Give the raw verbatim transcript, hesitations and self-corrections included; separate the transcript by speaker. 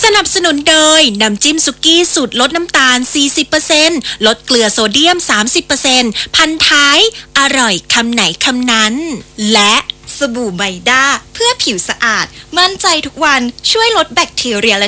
Speaker 1: นับสนุนโดยน้ำจิ้มสุกี้สูตรลดน้ำตาล สี่สิบเปอร์เซ็นต์ ลดเกลือโซเดียม สามสิบเปอร์เซ็นต์ พันท้ายอร่อยคำไหนคำนั้นและ
Speaker 2: สบู่ไบด้าเพื่อผิวสะอาดมั่นใจทุกวันช่วยลดแบคทีเรียและ